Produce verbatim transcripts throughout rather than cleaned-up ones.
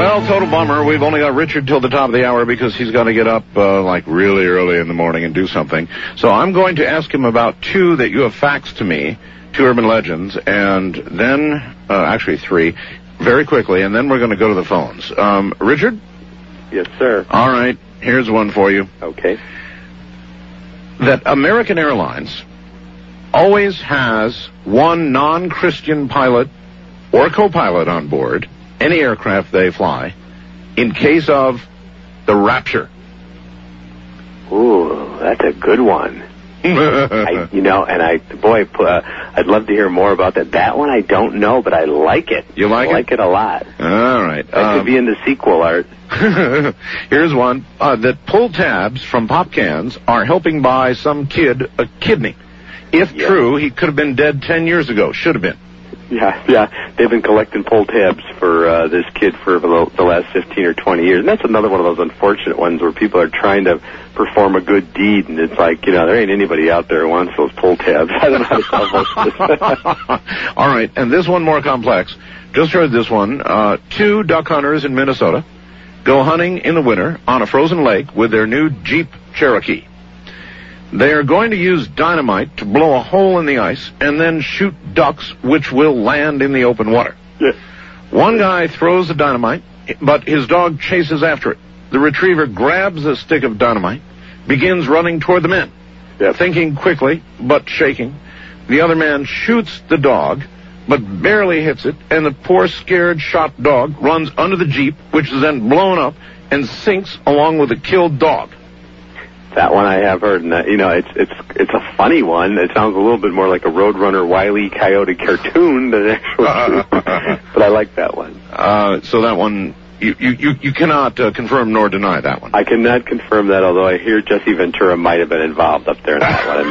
Well, total bummer. We've only got Richard till the top of the hour because he's got to get up uh, like really early in the morning and do something. So I'm going to ask him about two that you have faxed to me, two urban legends, and then, uh, actually three, very quickly, and then we're going to go to the phones. Um, Richard? Yes, sir. All right, here's one for you. Okay. That American Airlines always has one non-Christian pilot or co-pilot on board any aircraft they fly in case of the rapture. Ooh, that's a good one. I, you know, and I, boy, uh, I'd love to hear more about that. That one I don't know, but I like it. You like I it? I like it a lot. All right. That um, could be in the sequel, Art. Here's one. Uh, that pull tabs from pop cans are helping buy some kid a kidney. If yeah. true, he could have been dead ten years ago. Should have been. Yeah, yeah. They've been collecting pull tabs for uh, this kid for the, the last fifteen or twenty years. And that's another one of those unfortunate ones where people are trying to perform a good deed, and it's like, you know, there ain't anybody out there who wants those pull tabs. I don't know how to tell most of this. All right, and this one more complex. Just heard this one. Uh, two duck hunters in Minnesota go hunting in the winter on a frozen lake with their new Jeep Cherokee. They are going to use dynamite to blow a hole in the ice and then shoot ducks which will land in the open water. Yeah. One guy throws the dynamite, but his dog chases after it. The retriever grabs a stick of dynamite, begins running toward the men. Yeah. Thinking quickly, but shaking. The other man shoots the dog, but barely hits it, and the poor scared shot dog runs under the Jeep, which is then blown up and sinks along with the killed dog. That one I have heard, and uh, you know, it's it's it's a funny one. It sounds a little bit more like a Roadrunner Wile E. Coyote cartoon than actual truth, but I like that one. Uh, so that one, you you you, you cannot uh, confirm nor deny that one. I cannot confirm that, although I hear Jesse Ventura might have been involved up there in that one in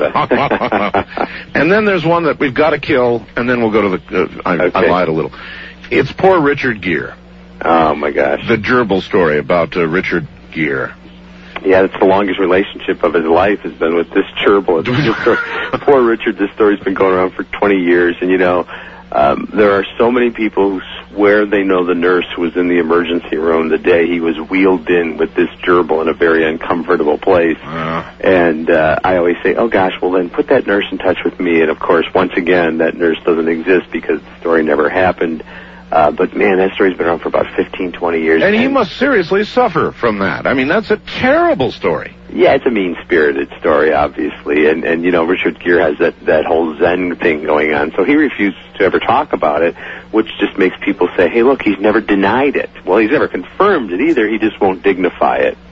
Minnesota. And then there's one that we've got to kill, and then we'll go to the. Uh, I, okay. I lied a little. It's poor Richard Gere. Oh my gosh. The gerbil story about uh, Richard Gere. Yeah, it's the longest relationship of his life has been with this gerbil. It's poor Richard, this story's been going around for twenty years, and you know, um, there are so many people who swear they know the nurse who was in the emergency room the day he was wheeled in with this gerbil in a very uncomfortable place. Uh. And uh, I always say, oh gosh, well then put that nurse in touch with me. And of course, once again, that nurse doesn't exist because the story never happened. Uh, but, man, that story's been around for about fifteen, twenty years. And he must seriously suffer from that. I mean, that's a terrible story. Yeah, it's a mean-spirited story, obviously. And, and you know, Richard Gere has that, that whole Zen thing going on. So he refuses to ever talk about it, which just makes people say, hey, look, he's never denied it. Well, he's never confirmed it either. He just won't dignify it.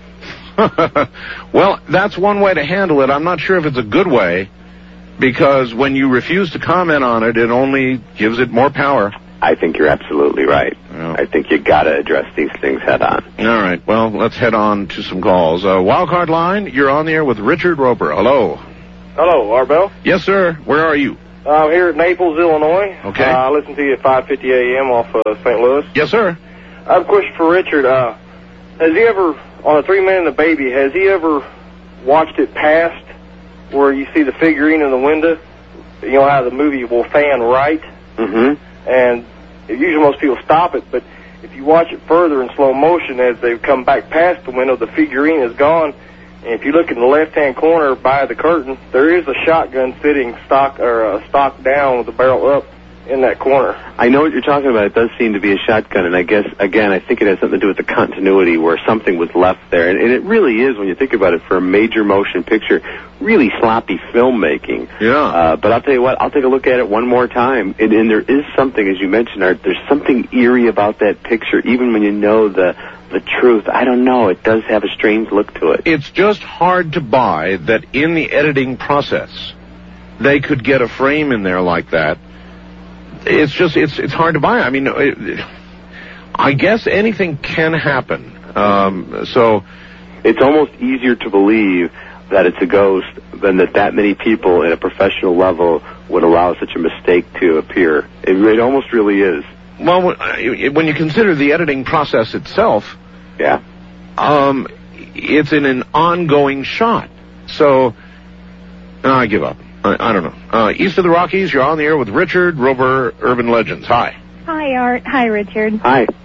Well, that's one way to handle it. I'm not sure if it's a good way, because when you refuse to comment on it, it only gives it more power. I think you're absolutely right. Yeah. I think you got to address these things head on. All right. Well, let's head on to some calls. Uh, Wildcard line, you're on the air with Richard Roper. Hello. Hello, Arbell. Yes, sir. Where are you? I'm here at Naples, Illinois. Okay. Uh, I listen to you at five fifty a.m. off uh, Saint Louis. Yes, sir. I have a question for Richard. Uh, has he ever, on a Three Men and a Baby, has he ever watched it past where you see the figurine in the window? You know how the movie will fan right? Mm-hmm. And usually most people stop it, but if you watch it further in slow motion as they come back past the window, the figurine is gone. And if you look in the left-hand corner by the curtain, there is a shotgun sitting stock or uh, stock down with the barrel up in that corner. I know what you're talking about. It does seem to be a shotgun, and I guess, again, I think it has something to do with the continuity where something was left there. And, and it really is, when you think about it, for a major motion picture, really sloppy filmmaking. Yeah. Uh, but I'll tell you what, I'll take a look at it one more time. And, and there is something, as you mentioned, Art, there's something eerie about that picture, even when you know the the truth. I don't know. It does have a strange look to it. It's just hard to buy that in the editing process they could get a frame in there like that. It's just, it's it's hard to buy. I mean, it, I guess anything can happen. Um, so it's almost easier to believe that it's a ghost than that that many people at a professional level would allow such a mistake to appear. It, it almost really is. Well, when you consider the editing process itself, yeah, um, it's in an ongoing shot. So uh, I give up. I, I don't know. Uh, East of the Rockies, you're on the air with Richard Roper, Urban Legends. Hi. Hi, Art. Hi, Richard. Hi.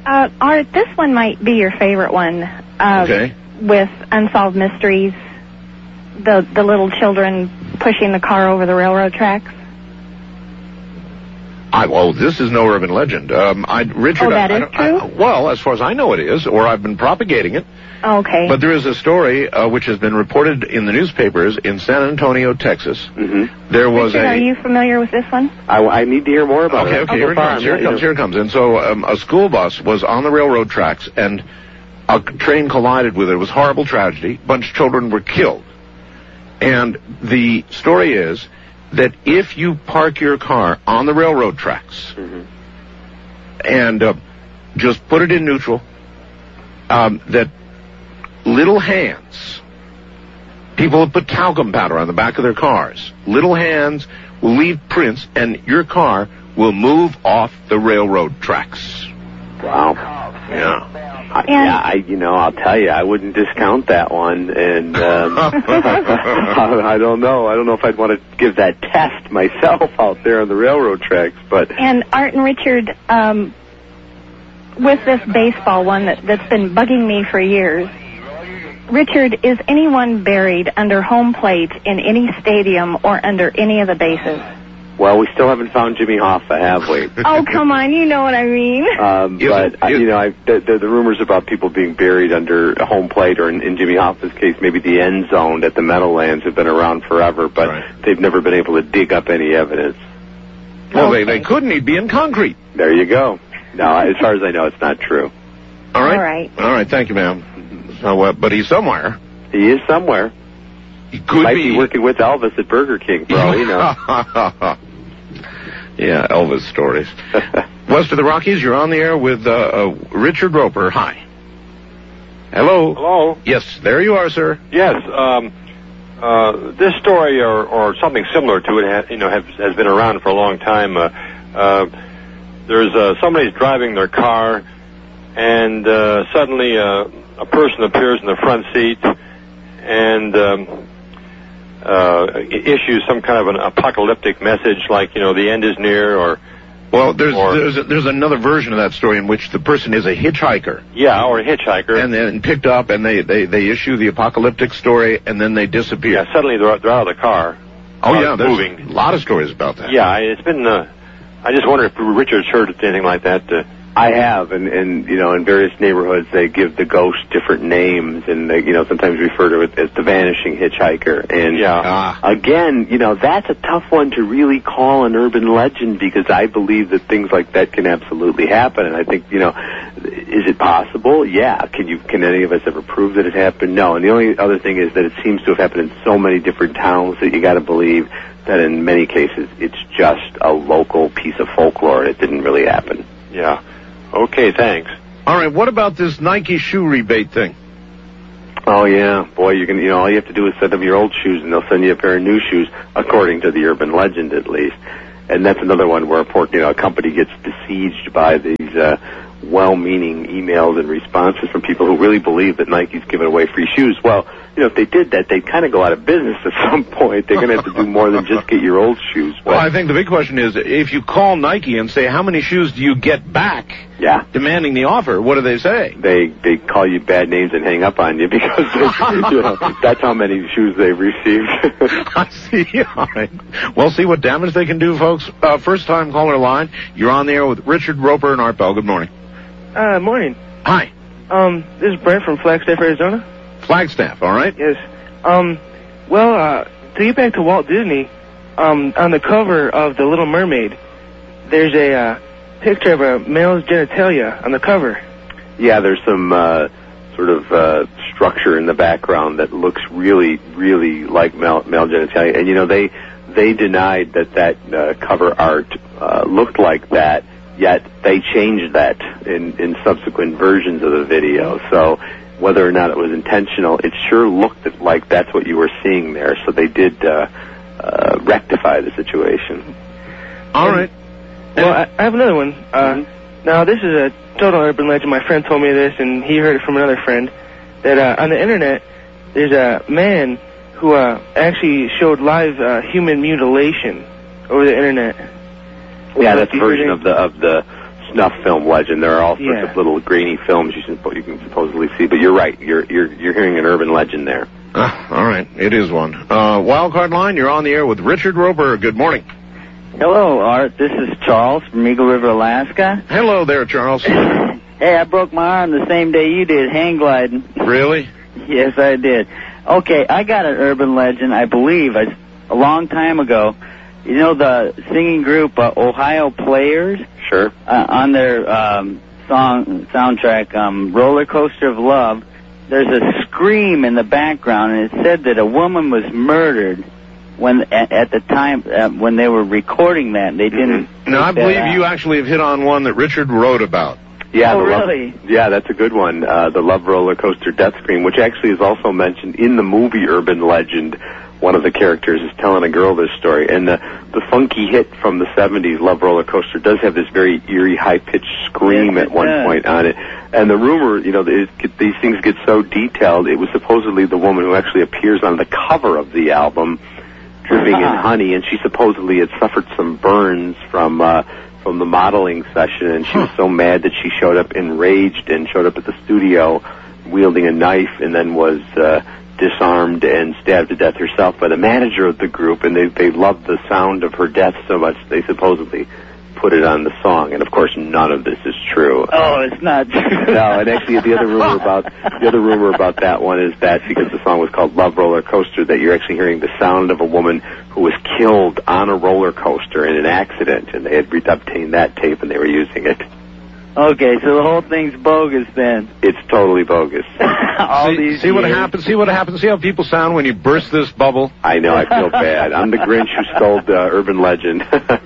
Uh, Art, this one might be your favorite one. Uh, Okay. With Unsolved Mysteries, the the little children pushing the car over the railroad tracks. I, well, this is no urban legend. Um, I, Richard, Oh, that I, is I, I, true? well, as far as I know it is, or I've been propagating it. Okay. But there is a story uh, which has been reported in the newspapers in San Antonio, Texas. Mm-hmm. There was Richard, a... are you familiar with this one? I, I need to hear more about Okay, it. okay, here it comes, here it comes, here it comes. And so um, a school bus was on the railroad tracks, and a train collided with it. It was a horrible tragedy. A bunch of children were killed. And the story is that if you park your car on the railroad tracks Mm-hmm. and uh, just put it in neutral, um, that little hands, people have put talcum powder on the back of their cars, little hands will leave prints, and your car will move off the railroad tracks. Wow. Yeah. I, yeah, I, you know, I'll tell you, I wouldn't discount that one, and um, I, I don't know. I don't know if I'd want to give that test myself out there on the railroad tracks, but... And Art and Richard, um, with this baseball one that, that's been bugging me for years, Richard, is anyone buried under home plate in any stadium or under any of the bases? Well, we still haven't found Jimmy Hoffa, have we? Oh, come on, you know what I mean. Um, Is but, it- uh, is- you know, I, the, the, the rumors about people being buried under a home plate, or in, in Jimmy Hoffa's case, maybe the end zone at the Meadowlands, have been around forever, but Right. they've never been able to dig up any evidence. Well, they, Okay. they couldn't. He'd be in concrete. There you go. No, as far as I know, it's not true. All right? All right. All right, thank you, ma'am. So, uh, but he's somewhere. He is somewhere. He could Might be... be working with Elvis at Burger King, for all you know. Yeah, Elvis stories. West of the Rockies, you're on the air with uh, uh, Richard Roper. Hi. Hello. Hello. Yes, there you are, sir. Yes. Um, uh, this story, or, or something similar to it, ha, you know, has, has been around for a long time. Uh, uh, there's uh, somebody's driving their car, and uh, suddenly uh, a person appears in the front seat and um, uh, issues some kind of an apocalyptic message, like, you know, the end is near, or Well, there's Or- there's, there's another version of that story in which the person is a hitchhiker yeah, or a hitchhiker. and then picked up, and they, they, they issue the apocalyptic story, and then they disappear. yeah, suddenly they're, they're out of the car. Oh, Uh, yeah, there's moving. a lot of stories about that. Yeah, it's been. Uh, I just wonder if Richard's heard anything like that. Uh, I have, and, and, you know, in various neighborhoods, they give the ghost different names, and they, you know, sometimes refer to it as the vanishing hitchhiker. And Yeah. Ah. again, you know, that's a tough one to really call an urban legend, because I believe that things like that can absolutely happen. And I think, you know, is it possible? Yeah. Can you? Can any of us ever prove that it happened? No. And the only other thing is that it seems to have happened in so many different towns that you got to believe that in many cases it's just a local piece of folklore and it didn't really happen. yeah. Okay, thanks. All right, what about this Nike shoe rebate thing? Oh yeah, boy, you can, you know, all you have to do is send them your old shoes and they'll send you a pair of new shoes, according to the urban legend at least. And that's another one where a port, you know, a company gets besieged by these uh, well-meaning emails and responses from people who really believe that Nike's giving away free shoes. Well, you know, if they did that, they'd kind of go out of business at some point. They're going to have to do more than just get your old shoes. But, Well, I think the big question is, if you call Nike and say, how many shoes do you get back, yeah. demanding the offer, what do they say? They they call you bad names and hang up on you because they, you know, that's how many shoes they've received. I see. All right. Well, see what damage they can do, folks. Uh, first time caller line. You're on the air with Richard Roper and Art Bell. Good morning. Uh, morning. Hi. Um, this is Brent from Flagstaff, Arizona. Flagstaff, all right? Yes. Um, well, uh, to get back to Walt Disney, um, on the cover of The Little Mermaid, there's a uh, picture of a male's genitalia on the cover. Yeah, there's some uh, sort of uh, structure in the background that looks really, really like male, male genitalia. And, you know, they they denied that that uh, cover art uh, looked like that, yet they changed that in, in subsequent versions of the video. So whether or not it was intentional, it sure looked like that's what you were seeing there. So they did uh, uh, rectify the situation. All right. Well, I, I have another one. Uh, Mm-hmm. Now, this is a total urban legend. My friend told me this, and he heard it from another friend, that uh, on the Internet, there's a man who uh, actually showed live uh, human mutilation over the Internet. Yeah, that's a You heard version any- of the of the snuff film legend. There are all sorts Yeah. of little grainy films you, suppo- you can supposedly see, but you're right. You're you're you're hearing an urban legend there. Ah, all right, it is one. Uh, Wildcard Line, you're on the air with Richard Roper. Good morning. Hello, Art. This is Charles from Eagle River, Alaska. Hello there, Charles. Hey, I broke my arm the same day you did, hang gliding. Really? Yes, I did. Okay, I got an urban legend, I believe, a, a long time ago. You know the singing group uh, Ohio Players? Sure. Uh, on their um, song soundtrack, um, Roller Coaster of Love, there's a scream in the background, and it said that a woman was murdered when at, at the time uh, when they were recording that. They didn't. Now, I take that believe out. you actually have hit on one that Richard wrote about. Yeah, Oh, the love, really? Yeah, that's a good one. Uh, the Love Roller Coaster Death Scream, which actually is also mentioned in the movie Urban Legend. One of the characters is telling a girl this story, and the the funky hit from the seventies, Love Roller Coaster, does have this very eerie, high-pitched scream Yes, at it one does. point on it. And the rumor, you know, it, it, these things get so detailed. It was supposedly the woman who actually appears on the cover of the album, dripping in honey, and she supposedly had suffered some burns from uh, from the modeling session, and she was so mad that she showed up enraged and showed up at the studio wielding a knife, and then was uh, disarmed and stabbed to death herself by the manager of the group, and they they loved the sound of her death so much they supposedly put it on the song. And of course, none of this is true. Oh, it's not true. No, and actually, the other rumor about the other rumor about that one is that because the song was called Love Roller Coaster, that you're actually hearing the sound of a woman who was killed on a roller coaster in an accident, and they had re- obtained that tape and they were using it. Okay, so the whole thing's bogus then. It's totally bogus. All see, these see what years. happens. See what happens. See how people sound when you burst this bubble. I know, I feel bad. I'm the Grinch who stole uh, Urban Legend.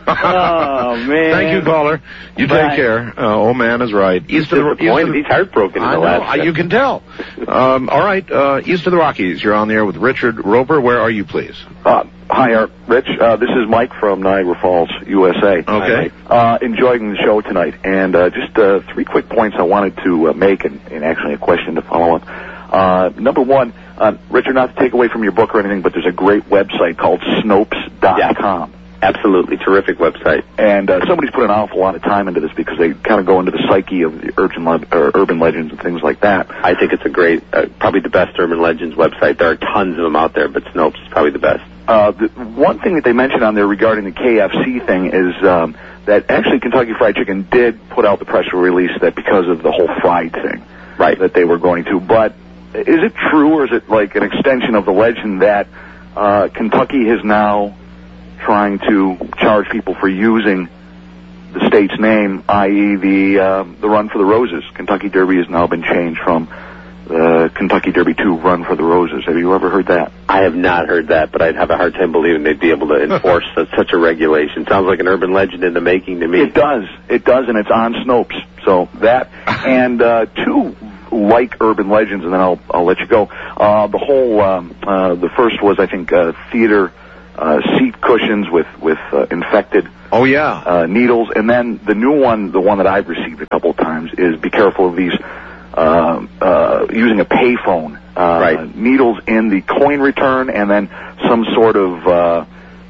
Oh, man. Thank you, caller. You Bye. take care. Uh, old man is right. East of the, east of Disappointed. the He's heartbroken in I know. Alaska. I- You can tell. Um, all right. Uh, east of the Rockies. You're on the air with Richard Roper. Where are you, please? Uh, hi, Art. Rich. Uh, this is Mike from Niagara Falls, U S A. Okay. Uh, enjoying the show tonight, and uh, just uh, three quick points I wanted to uh, make, and, and actually a question to follow up. Uh, number one, uh, Richard, not to take away from your book or anything, but there's a great website called Snopes dot com. Absolutely. Terrific website. And uh, somebody's put an awful lot of time into this because they kind of go into the psyche of the urban, le- or urban legends and things like that. I think it's a great, uh, probably the best Urban Legends website. There are tons of them out there, but Snopes is probably the best. Uh, the one thing that they mentioned on there regarding the K F C thing is um, that actually Kentucky Fried Chicken did put out the press release that because of the whole fried thing, right, that they were going to. But is it true, or is it like an extension of the legend that uh, Kentucky is now trying to charge people for using the state's name, that is the uh, the Run for the Roses? Kentucky Derby has now been changed from uh, Kentucky Derby to Run for the Roses. Have you ever heard that? I have not heard that, but I'd have a hard time believing they'd be able to enforce such, such a regulation. Sounds like an urban legend in the making to me. It does. It does, and it's on Snopes. So that, and uh, two like urban legends, and then I'll I'll let you go. Uh, the whole, um, uh, the first was, I think, uh, theater uh, seat cushions with, with uh, infected Oh, yeah. uh, needles. And then the new one, the one that I've received a couple of times, is be careful of these uh, uh, using a payphone. Uh, Right. Needles in the coin return, and then some sort of uh,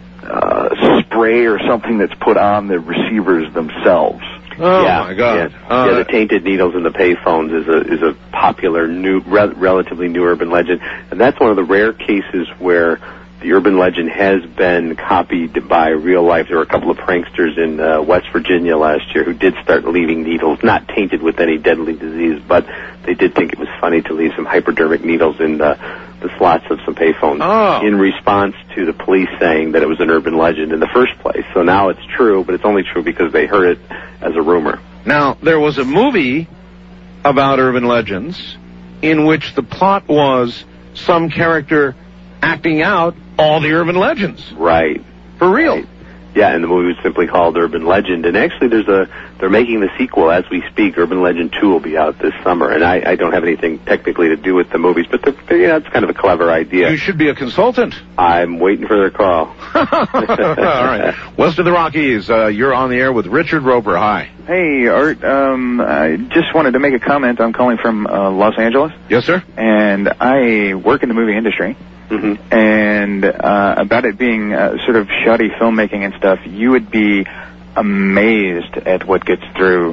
uh, spray or something that's put on the receivers themselves. Oh, yeah, my God. Yeah. Uh, yeah, the tainted needles in the payphones is a is a popular new, re- relatively new urban legend, and that's one of the rare cases where the urban legend has been copied by real life. There were a couple of pranksters in uh, West Virginia last year who did start leaving needles, not tainted with any deadly disease, but they did think it was funny to leave some hypodermic needles in the, the slots of some payphones Oh. in response to the police saying that it was an urban legend in the first place. So now it's true, but it's only true because they heard it as a rumor. Now, there was a movie about urban legends in which the plot was some character acting out all the urban legends. Right. For real. Right. Yeah, and the movie was simply called Urban Legend. And actually, there's a they're making the sequel as we speak. Urban Legend two will be out this summer. And I, I don't have anything technically to do with the movies, but they're, they're, you know, it's kind of a clever idea. You should be a consultant. I'm waiting for their call. All right. West of the Rockies, uh, you're on the air with Richard Roper. Hi. Hey, Art. Um, I just wanted to make a comment. I'm calling from uh, Los Angeles, Yes, sir? and I work in the movie industry. Mm-hmm. And uh, about it being uh, sort of shoddy filmmaking and stuff, you would be amazed at what gets through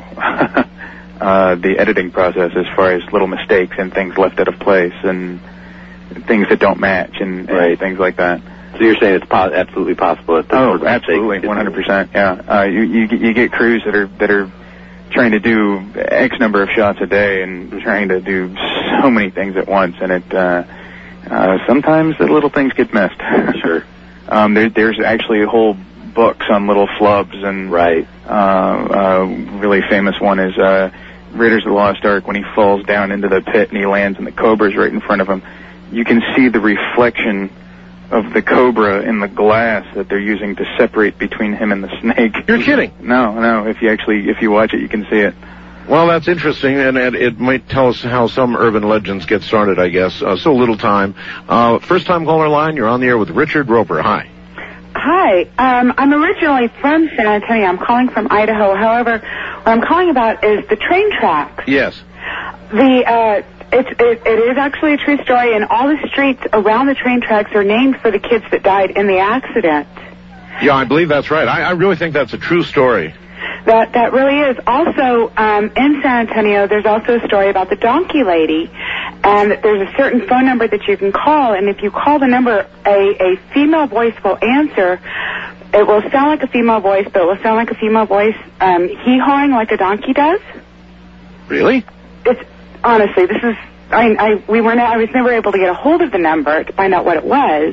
uh, the editing process as far as little mistakes and things left out of place and things that don't match and, Right. and things like that. So you're saying it's po- absolutely possible that this Oh, sort of absolutely, mistake- one hundred percent. Yeah, uh, you you get- you get crews that are that are trying to do X number of shots a day and trying to do so many things at once, and it uh, uh, sometimes the little things get missed. Sure. um, there, there's actually whole books on little flubs, and Right. uh, uh, really famous one is uh, Raiders of the Lost Ark when he falls down into the pit and he lands and the cobra's right in front of him. You can see the reflection of the cobra in the glass that they're using to separate between him and the snake. You're kidding. No, no. If you actually, if you watch it, you can see it. Well, that's interesting, and it, it might tell us how some urban legends get started, I guess. Uh, so little time. Uh, first-time caller line, you're on the air with Richard Roper. Hi. Hi. Um, I'm originally from San Antonio. I'm calling from Idaho. However, what I'm calling about is the train tracks. Yes. The uh, it's, it, it is actually a true story, and all the streets around the train tracks are named for the kids that died in the accident. Yeah, I believe that's right. I, I really think that's a true story. That that really is. Also, um, in San Antonio, there's also a story about the donkey lady, and there's a certain phone number that you can call, and if you call the number, a, a female voice will answer. It will sound like a female voice, but it will sound like a female voice um, hee-hawing like a donkey does. Really? It's honestly, this is. I, I we were. Not, I was never able to get a hold of the number to find out what it was,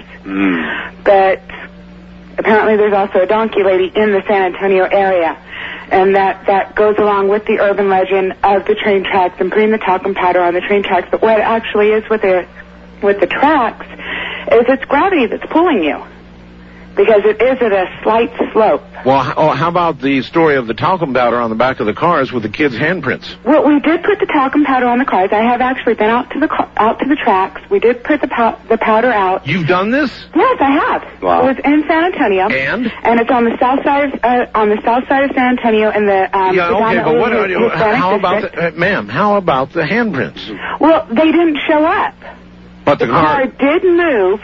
Mm. but apparently there's also a donkey lady in the San Antonio area. And that, that goes along with the urban legend of the train tracks and putting the talcum powder on the train tracks. But what it actually is with the, with the tracks is it's gravity that's pulling you. Because it is at a slight slope. Well, h- oh, how about the story of the talcum powder on the back of the cars with the kids' handprints? Well, we did put the talcum powder on the cars. I have actually been out to the car, out to the tracks. We did put the pow- the powder out. You've done this? Yes, I have. Wow. It was in San Antonio. And? And it's on the south side of, uh, on the south side of San Antonio in the um Yeah, okay, but what, predominantly uh, Hispanic how about, district. the, uh, ma'am, how about the handprints? Well, they didn't show up. But the, The car did move,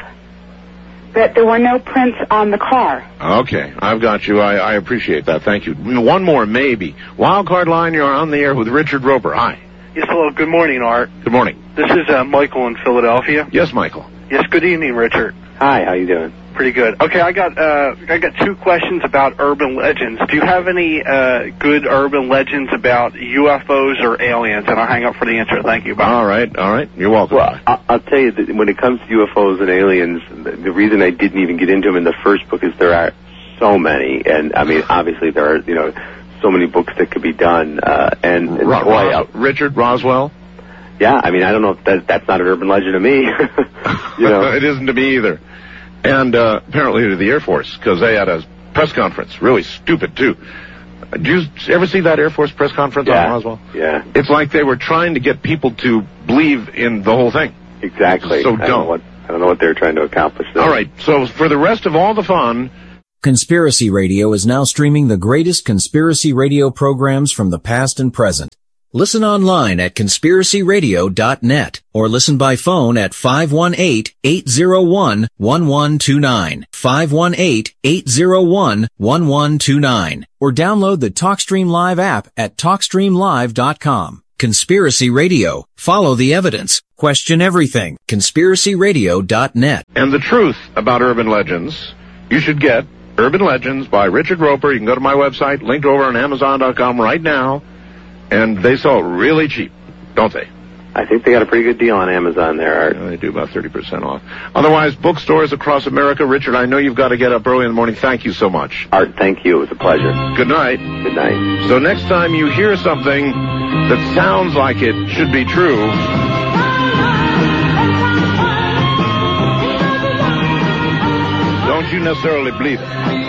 but there were no prints on the car. Okay, I've got you. I, I appreciate that. Thank you. One more, maybe. Wildcard line, you're on the air with Richard Roper. Hi. Yes, hello. Good morning, Art. Good morning. This is uh, Michael in Philadelphia. Yes, Michael. Yes, good evening, Richard. Hi, how you doing? Pretty good. Okay, I got uh, I got two questions about urban legends. Do you have any uh, good urban legends about U F Os or aliens? And I'll hang up for the answer. Thank you. Bye. All right, all right. You're welcome. Well, I- I'll tell you that when it comes to U F Os and aliens, the, the reason I didn't even get into them in the first book is there are so many, and I mean, obviously there are, you know, so many books that could be done. Uh, and, and Ro- boy, Ros- Richard Roswell? yeah, I mean, I don't know if that, that's not an urban legend to me. You know, It isn't to me either. And uh, apparently to the Air Force, because they had a press conference. Really stupid, too. Uh, Did you ever see that Air Force press conference yeah, on Roswell? yeah, It's like they were trying to get people to believe in the whole thing. exactly. So I don't know dumb. what I don't know what they're trying to accomplish there. All right, so for the rest of all the fun, Conspiracy Radio is now streaming the greatest conspiracy radio programs from the past and present. Listen online at conspiracy radio dot net or listen by phone at five one eight, eight zero one, one one two nine, five one eight, eight zero one, one one two nine, or download the TalkStream Live app at talk stream live dot com. Conspiracy Radio. Follow the evidence. Question everything. conspiracy radio dot net. and the truth about urban legends, you should get Urban Legends by Richard Roper. You can go to my website, linked over on amazon dot com right now, and they sell it really cheap, don't they? I think they got a pretty good deal on Amazon there, Art. Yeah, they do about thirty percent off. Otherwise, bookstores across America. Richard, I know you've got to get up early in the morning. Thank you so much. Art, thank you. It was a pleasure. Good night. Good night. So next time you hear something that sounds like it should be true, don't you necessarily believe it.